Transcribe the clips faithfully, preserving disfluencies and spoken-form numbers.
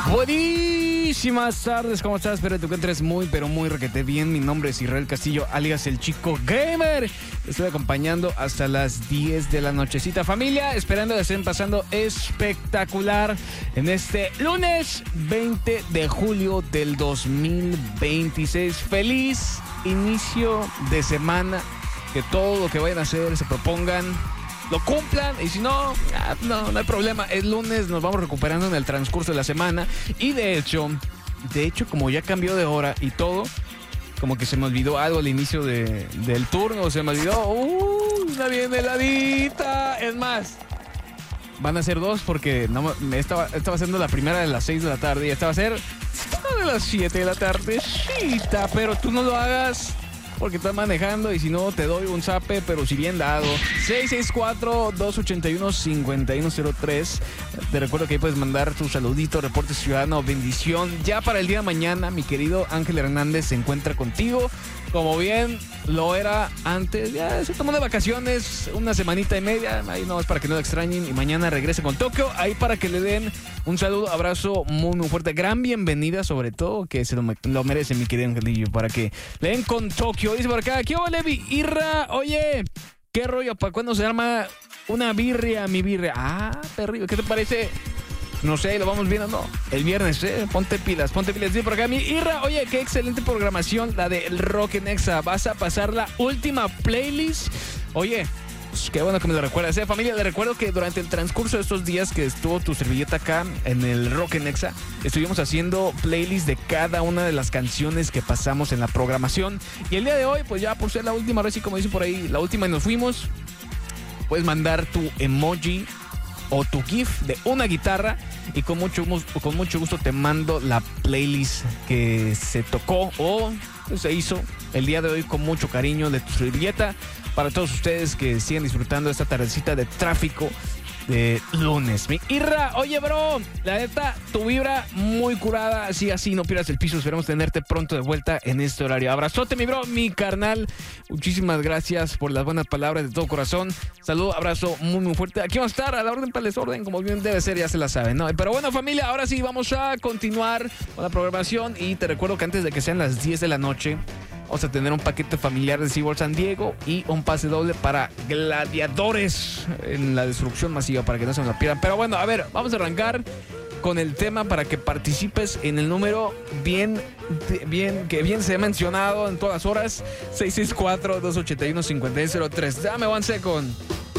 Buenísimas tardes, ¿cómo estás? Espero que te encuentres muy, pero muy requete bien. Mi nombre es Israel Castillo, alias El Chico Gamer. Te estoy acompañando hasta las diez de la nochecita. Familia, esperando que estén pasando espectacular en este lunes veinte de julio del dos mil veintiséis. Feliz inicio de semana. Que todo lo que vayan a hacer se propongan, lo cumplan, y si no, no, no hay problema. Es lunes, nos vamos recuperando en el transcurso de la semana. Y de hecho, de hecho, como ya cambió de hora y todo, como que se me olvidó algo al inicio de, del turno. Se me olvidó, uh, una bien heladita. Es más, van a ser dos porque no, me estaba, estaba haciendo la primera de las seis de la tarde y esta va a ser una de las siete de la tardecita. Pero tú no lo hagas porque estás manejando, y si no, te doy un zape, pero si bien dado. seis seis cuatro, dos ocho uno, cinco uno cero tres. Te recuerdo que ahí puedes mandar tu saludito, reporte ciudadano, bendición. Ya para el día de mañana, mi querido Ángel Hernández se encuentra contigo, como bien lo era antes. Ya se tomó de vacaciones una semanita y media, ahí no es para que no lo extrañen, y mañana regrese con Tokio, ahí para que le den un saludo, abrazo muy muy fuerte, gran bienvenida, sobre todo, que se lo, lo merece mi querido Angelillo, para que le den con Tokio. Dice por acá, ¿qué ole, Levi? Irra, oye, ¿qué rollo? ¿Para cuándo se arma una birria, mi birria? Ah, perrillo, ¿qué te parece? No sé, lo vamos viendo, ¿no? El viernes, ¿eh? Ponte pilas, ponte pilas. Dice por acá, mi Irra, oye, qué excelente programación, la del Rock en Exa. ¿Vas a pasar la última playlist? Oye, pues qué bueno que me lo recuerdas, ¿eh? Familia, le recuerdo que durante el transcurso de estos días que estuvo tu servilleta acá en el Rock en Exa, estuvimos haciendo playlist de cada una de las canciones que pasamos en la programación. Y el día de hoy, pues ya por ser la última, ahora sí, como dicen por ahí, la última y nos fuimos, puedes mandar tu emoji o tu GIF de una guitarra y con mucho, con mucho gusto te mando la playlist que se tocó o se hizo el día de hoy con mucho cariño de tu servilleta para todos ustedes que siguen disfrutando esta tardecita de tráfico de lunes. Mi Irra, oye, bro, la neta, tu vibra muy curada, así, así, no pierdas el piso. Esperamos tenerte pronto de vuelta en este horario. Abrazote, mi bro, mi carnal. Muchísimas gracias por las buenas palabras de todo corazón. Saludo, abrazo muy, muy fuerte. Aquí vamos a estar a la orden para el desorden, como bien debe ser, ya se la saben, ¿no? Pero bueno, familia, ahora sí, vamos a continuar con la programación. Y te recuerdo que antes de que sean las diez de la noche, vamos a tener un paquete familiar de SeaWorld San Diego y un pase doble para Gladiadores en la destrucción masiva, para que no se nos la pierdan. Pero bueno, a ver, vamos a arrancar con el tema para que participes en el número bien, bien, que bien se ha mencionado en todas horas, seis seis cuatro, dos ocho uno, cinco uno cero tres. Dame one second.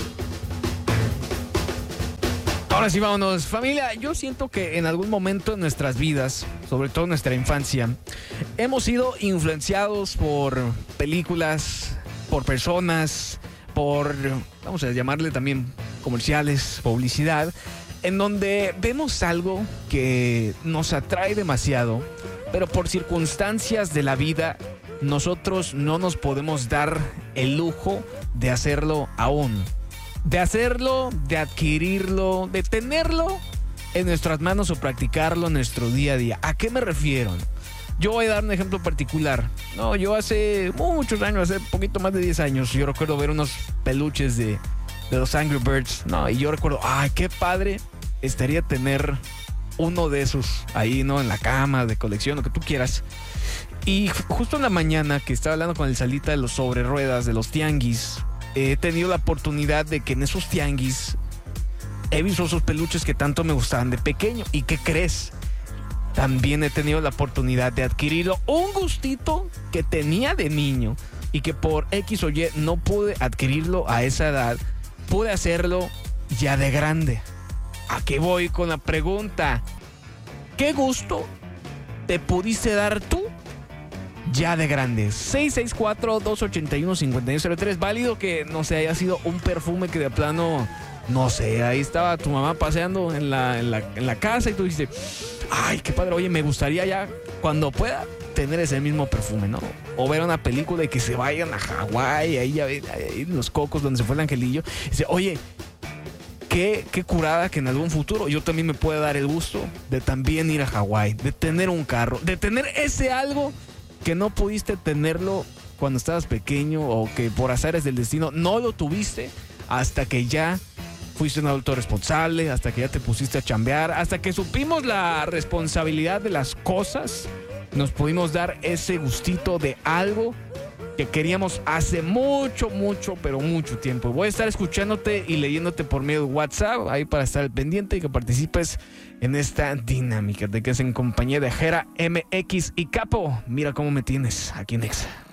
Ahora sí, vámonos. Familia, yo siento que en algún momento en nuestras vidas, sobre todo en nuestra infancia, hemos sido influenciados por películas, por personas, por, vamos a llamarle también comerciales, publicidad, en donde vemos algo que nos atrae demasiado, pero por circunstancias de la vida, nosotros no nos podemos dar el lujo de hacerlo aún. De hacerlo, de adquirirlo, de tenerlo en nuestras manos o practicarlo en nuestro día a día. ¿A qué me refiero? Yo voy a dar un ejemplo particular. No, yo hace muchos años, hace poquito más de diez años, yo recuerdo ver unos peluches de, de los Angry Birds. No, y yo recuerdo, ay, qué padre estaría tener uno de esos ahí, ¿no? En la cama, de colección, lo que tú quieras. Y justo en la mañana que estaba hablando con el Salita de los sobre ruedas, de los tianguis, he tenido la oportunidad de que en esos tianguis he visto esos peluches que tanto me gustaban de pequeño. ¿Y qué crees? También he tenido la oportunidad de adquirirlo. Un gustito que tenía de niño y que por X o Y no pude adquirirlo a esa edad, pude hacerlo ya de grande. ¿A qué voy con la pregunta? ¿Qué gusto te pudiste dar tú ya de grande? seis seis cuatro, dos ocho uno, cinco uno cero tres. Válido que, no sé, haya sido un perfume que de plano, no sé, ahí estaba tu mamá paseando en la, en la, en la casa y tú dijiste, ay, qué padre, oye, me gustaría ya, cuando pueda, tener ese mismo perfume, ¿no? O ver una película y que se vayan a Hawái, ahí ya ven, ahí en Los Cocos, donde se fue el angelillo. Y dice, oye, Qué, qué curada que en algún futuro yo también me pueda dar el gusto de también ir a Hawái, de tener un carro, de tener ese algo que no pudiste tenerlo cuando estabas pequeño, o que por azares del destino no lo tuviste hasta que ya fuiste un adulto responsable, hasta que ya te pusiste a chambear, hasta que supimos la responsabilidad de las cosas, nos pudimos dar ese gustito de algo que queríamos hace mucho, mucho, pero mucho tiempo. Voy a estar escuchándote y leyéndote por medio de WhatsApp, ahí para estar al pendiente y que participes en esta dinámica. Te quedas en compañía de Jera M X y Capo. Mira cómo me tienes aquí en Exa.